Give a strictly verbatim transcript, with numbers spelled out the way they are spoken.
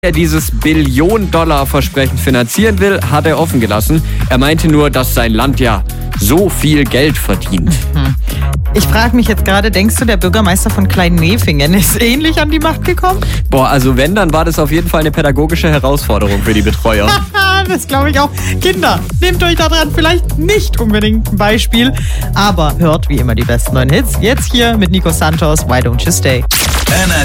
er dieses Billion-Dollar-Versprechen finanzieren will, hat er offen gelassen. Er meinte nur, dass sein Land ja so viel Geld verdient. Ich frage mich jetzt gerade, denkst du, der Bürgermeister von Kleinmefingen ist ähnlich an die Macht gekommen? Boah, also wenn, dann war das auf jeden Fall eine pädagogische Herausforderung für die Betreuer. Das glaube ich auch. Kinder, nehmt euch daran vielleicht nicht unbedingt ein Beispiel, aber hört wie immer die besten neuen Hits. Jetzt hier mit Nico Santos, Why Don't You Stay?